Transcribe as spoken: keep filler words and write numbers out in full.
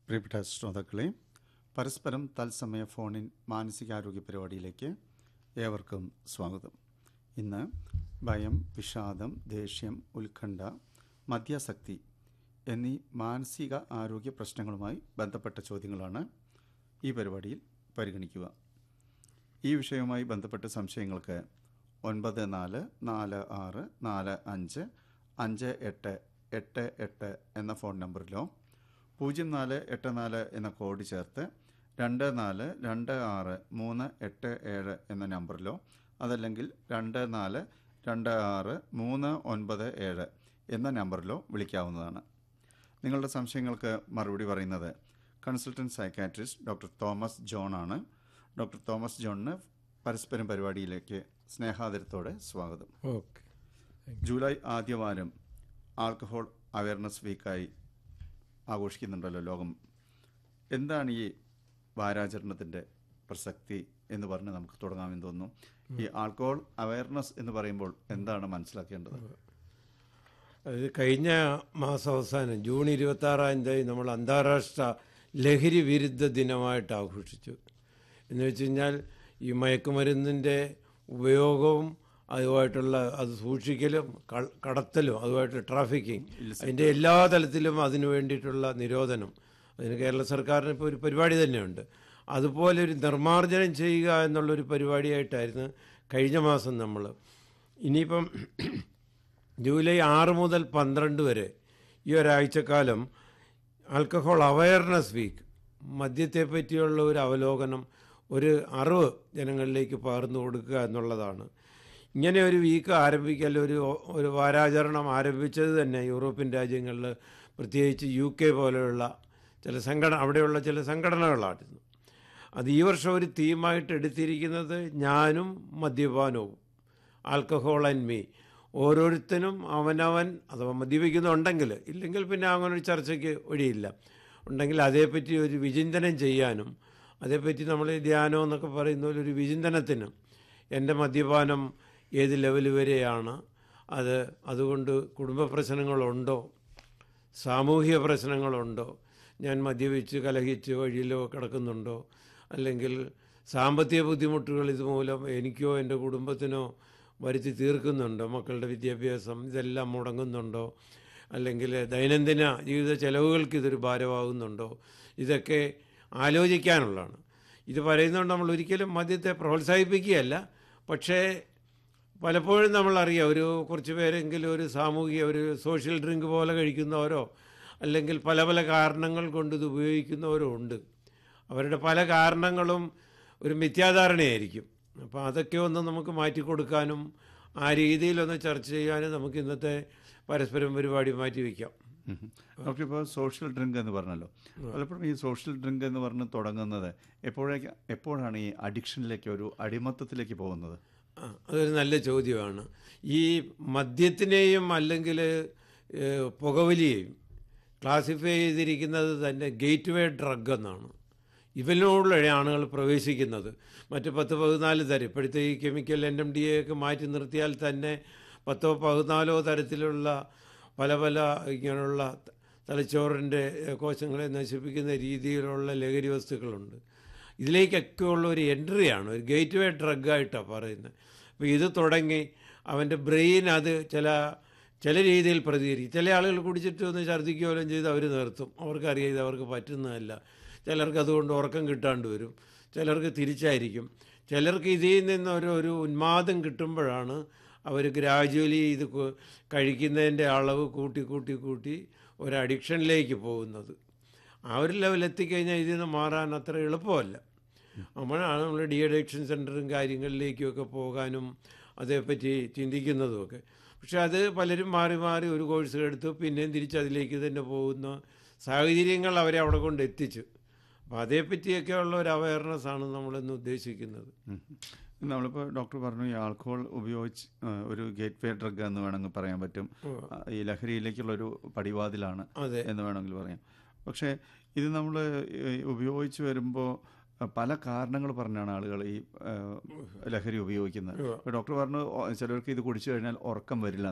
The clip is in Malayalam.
പ്രിയപ്പെട്ട ശ്രോതാക്കളെ, പരസ്പരം തത്സമയ ഫോണിൻ മാനസികാരോഗ്യ പരിപാടിയിലേക്ക് ഏവർക്കും സ്വാഗതം. ഇന്ന് ഭയം, വിഷാദം, ദേഷ്യം, ഉത്കണ്ഠ, മദ്യാസക്തി എന്നീ മാനസിക ആരോഗ്യ പ്രശ്നങ്ങളുമായി ബന്ധപ്പെട്ട ചോദ്യങ്ങളാണ് ഈ പരിപാടിയിൽ പരിഗണിക്കുക. ഈ വിഷയവുമായി ബന്ധപ്പെട്ട സംശയങ്ങൾക്ക് ഒൻപത് നാല് നാല് ആറ് നാല് അഞ്ച് അഞ്ച് എട്ട് എട്ട് എട്ട് എന്ന ഫോൺ നമ്പറിലോ പൂജ്യം നാല് എട്ട് നാല് എന്ന കോഡ് ചേർത്ത് രണ്ട് നാല് രണ്ട് ആറ് മൂന്ന് എട്ട് ഏഴ് എന്ന നമ്പറിലോ അതല്ലെങ്കിൽ രണ്ട് നാല് രണ്ട് ആറ് മൂന്ന് ഒൻപത് ഏഴ് എന്ന നമ്പറിലോ വിളിക്കാവുന്നതാണ്. നിങ്ങളുടെ സംശയങ്ങൾക്ക് മറുപടി പറയുന്നത് consultant psychiatrist doctor Thomas John ആണ്. ഡോക്ടർ തോമസ് ജോണിന് പരസ്പരം പരിപാടിയിലേക്ക് സ്നേഹാദരത്തോടെ സ്വാഗതം. ഓക്കെ. ജൂലൈ ആദ്യവാരം ആൽക്കഹോൾ അവയർനെസ് വീക്കായി ആഘോഷിക്കുന്നുണ്ടല്ലോ ലോകം. എന്താണ് ഈ വാരാചരണത്തിൻ്റെ പ്രസക്തി എന്ന് പറഞ്ഞ് നമുക്ക് തുടങ്ങാമെന്ന് തോന്നുന്നു. ഈ ആൽക്കഹോൾ അവയർനെസ് എന്ന് പറയുമ്പോൾ എന്താണ് മനസ്സിലാക്കേണ്ടത്? അത് കഴിഞ്ഞ മാസം അവസാനം ജൂൺ ഇരുപത്തി ആറാം തീയതി നമ്മൾ അന്താരാഷ്ട്ര ലഹരി വിരുദ്ധ ദിനമായിട്ട് ആഘോഷിച്ചു. എന്ന് വെച്ച് കഴിഞ്ഞാൽ ഈ മയക്കുമരുന്നിൻ്റെ ഉപയോഗവും അതുമായിട്ടുള്ള അത് സൂക്ഷിക്കലും കടത്തലും അതുമായിട്ട് ട്രാഫിക്കിങ് അതിൻ്റെ എല്ലാ തലത്തിലും അതിനു വേണ്ടിയിട്ടുള്ള നിരോധനം, അതിന് കേരള സർക്കാരിന് ഇപ്പോൾ ഒരു പരിപാടി തന്നെയുണ്ട്. അതുപോലെ ഒരു നിർമ്മാർജ്ജനം ചെയ്യുക എന്നുള്ളൊരു പരിപാടിയായിട്ടായിരുന്നു കഴിഞ്ഞ മാസം നമ്മൾ. ഇനിയിപ്പം ജൂലൈ ആറ് മുതൽ പന്ത്രണ്ട് വരെ ഈ ഒരാഴ്ചക്കാലം ആൽക്കഹോൾ അവയർനെസ് വീക്ക്, മദ്യത്തെ പറ്റിയുള്ള ഒരു അവലോകനം, ഒരു അറിവ് ജനങ്ങളിലേക്ക് പകർന്നു കൊടുക്കുക എന്നുള്ളതാണ്. ഇങ്ങനെ ഒരു വീക്ക് ആരംഭിക്കൽ, ഒരു ഒരു വാരാചരണം ആരംഭിച്ചത് തന്നെ യൂറോപ്യൻ രാജ്യങ്ങളിൽ, പ്രത്യേകിച്ച് യു കെ പോലെയുള്ള ചില സംഘടന അവിടെയുള്ള ചില സംഘടനകളായിരുന്നു. അത് ഈ വർഷം ഒരു തീമായിട്ട് എടുത്തിരിക്കുന്നത് ഞാനും മദ്യപാനവും, ആൽക്കഹോൾ ആൻഡ് മീ. ഓരോരുത്തരും അവനവൻ അഥവാ മദ്യപിക്കുന്നുണ്ടെങ്കിൽ, ഇല്ലെങ്കിൽ പിന്നെ അങ്ങനെ ഒരു ചർച്ചയ്ക്ക് വഴിയില്ല, ഉണ്ടെങ്കിൽ അതേപ്പറ്റി ഒരു വിചിന്തനം ചെയ്യാനും, അതേപ്പറ്റി നമ്മൾ ധ്യാനം എന്നൊക്കെ പറയുന്ന ഒരു വിചിന്തനത്തിനും, എൻ്റെ മദ്യപാനം ഏത് ലെവൽ വരെയാണ്, അത് അതുകൊണ്ട് കുടുംബ പ്രശ്നങ്ങളുണ്ടോ, സാമൂഹിക പ്രശ്നങ്ങളുണ്ടോ, ഞാൻ മദ്യപിച്ച് കലഹിച്ച് വഴിയിലോ കിടക്കുന്നുണ്ടോ, അല്ലെങ്കിൽ സാമ്പത്തിക ബുദ്ധിമുട്ടുകൾ ഇതുമൂലം എനിക്കോ എൻ്റെ കുടുംബത്തിനോ വരുത്തി തീർക്കുന്നുണ്ടോ, മക്കളുടെ വിദ്യാഭ്യാസം ഇതെല്ലാം മുടങ്ങുന്നുണ്ടോ, അല്ലെങ്കിൽ ദൈനംദിന ജീവിത ചെലവുകൾക്ക് ഇതൊരു ഭാരമാകുന്നുണ്ടോ, ഇതൊക്കെ ആലോചിക്കാനുള്ളതാണ്. ഇത് പറയുന്നതുകൊണ്ട് നമ്മൾ ഒരിക്കലും മദ്യത്തെ പ്രോത്സാഹിപ്പിക്കുകയല്ല. പക്ഷേ പലപ്പോഴും നമ്മളറിയാം, ഒരു കുറച്ച് പേരെങ്കിലും ഒരു സാമൂഹിക ഒരു സോഷ്യൽ ഡ്രിങ്ക് പോലെ കഴിക്കുന്നവരോ അല്ലെങ്കിൽ പല പല കാരണങ്ങൾ കൊണ്ട് ഇത് ഉപയോഗിക്കുന്നവരോ ഉണ്ട്. അവരുടെ പല കാരണങ്ങളും ഒരു മിഥ്യാധാരണയായിരിക്കും. അപ്പോൾ അതൊക്കെ ഒന്ന് നമുക്ക് മാറ്റിക്കൊടുക്കാനും ആ രീതിയിലൊന്ന് ചർച്ച ചെയ്യാനും നമുക്ക് ഇന്നത്തെ പരസ്പരം പരിപാടി മാറ്റി വയ്ക്കാം. ഡോക്ടർ, ഇപ്പോൾ സോഷ്യൽ ഡ്രിങ്ക് എന്ന് പറഞ്ഞല്ലോ, പലപ്പോഴും ഈ സോഷ്യൽ ഡ്രിങ്ക് എന്ന് പറഞ്ഞ് തുടങ്ങുന്നത് എപ്പോഴേക്ക് എപ്പോഴാണ് ഈ അഡിക്ഷനിലേക്ക്, ഒരു അടിമത്തത്തിലേക്ക് പോകുന്നത്? അതൊരു നല്ല ചോദ്യമാണ്. ഈ മദ്യത്തിനെയും അല്ലെങ്കിൽ പുകവലിയെയും ക്ലാസിഫൈ ചെയ്തിരിക്കുന്നത് തന്നെ ഗേറ്റ് വേ ഡ്രഗ് എന്നാണ്. ഇവനോടുള്ള ആളുകൾ പ്രവേശിക്കുന്നത് മറ്റ് പത്ത് പതിനാല് തരം, ഇപ്പോഴത്തെ ഈ chemical N M D A ഒക്കെ മാറ്റി നിർത്തിയാൽ തന്നെ പത്തോ പതിനാലോ തരത്തിലുള്ള പല പല ഇങ്ങനെയുള്ള തലച്ചോറിൻ്റെ കോശങ്ങളെ നശിപ്പിക്കുന്ന രീതിയിലുള്ള ലഹരി വസ്തുക്കളുണ്ട്. ഇതിലേക്കൊക്കെ ഉള്ള ഒരു എൻട്രിയാണ്, ഒരു ഗേറ്റ് വേ ഡ്രഗായിട്ടാണ് പറയുന്നത്. അപ്പോൾ ഇത് തുടങ്ങി അവൻ്റെ ബ്രെയിൻ അത് ചില ചില രീതിയിൽ പ്രതികരിക്കും. ചില ആളുകൾ കുടിച്ചിട്ട് ഒന്ന് ഛർദ്ദിക്കുകയും ചെയ്ത് അവർ നിർത്തും, അവർക്കറിയാം ഇത് അവർക്ക് പറ്റുന്നതല്ല. ചിലർക്ക് അതുകൊണ്ട് ഉറക്കം കിട്ടാണ്ട് വരും, ചിലർക്ക് തിരിച്ചായിരിക്കും. ചിലർക്ക് ഇതിൽ നിന്ന് ഒരു ഒരു ഉന്മാദം കിട്ടുമ്പോഴാണ് അവർ ഗ്രാജുവലി ഇത് കഴിക്കുന്നതിൻ്റെ അളവ് കൂട്ടി കൂട്ടി കൂട്ടി ഒരു അഡിക്ഷനിലേക്ക് പോകുന്നത്. ആ ഒരു ലെവൽ എത്തിക്കഴിഞ്ഞാൽ ഇതിൽ നിന്ന് മാറാൻ അത്ര എളുപ്പമല്ല. അപ്പോഴാണ് നമ്മൾ ഡി അഡിക്ഷൻ സെൻറ്ററും കാര്യങ്ങളിലേക്കുമൊക്കെ പോകാനും അതേപ്പറ്റി ചിന്തിക്കുന്നതുമൊക്കെ. പക്ഷെ അത് പലരും മാറി മാറി ഒരു കോഴ്സ് എടുത്തു പിന്നെയും തിരിച്ചതിലേക്ക് തന്നെ പോകുന്ന സാഹചര്യങ്ങൾ അവരെ അവിടെ കൊണ്ട് എത്തിച്ചു. അപ്പോൾ അതേപ്പറ്റിയൊക്കെ ഉള്ള ഒരു അവയർനെസ്സാണ് നമ്മളിന്ന് ഉദ്ദേശിക്കുന്നത്. നമ്മളിപ്പോൾ ഡോക്ടർ പറഞ്ഞു ഈ ആൽക്കഹോൾ ഉപയോഗിച്ച് ഒരു ഗേറ്റ് വേ ഡ്രഗ് എന്ന് വേണമെങ്കിൽ പറയാൻ പറ്റും, ഈ ലഹരിയിലേക്കുള്ളൊരു പടിവാതിലാണ് എന്ന് വേണമെങ്കിൽ പറയാം. പക്ഷേ ഇത് നമ്മൾ ഉപയോഗിച്ച് വരുമ്പോൾ പല കാരണങ്ങൾ പറഞ്ഞാണ് ആളുകൾ ഈ ലഹരി ഉപയോഗിക്കുന്നത്. ഡോക്ടർ പറഞ്ഞു ചിലർക്ക് ഇത് കുടിച്ചു കഴിഞ്ഞാൽ ഉറക്കം വരില്ല.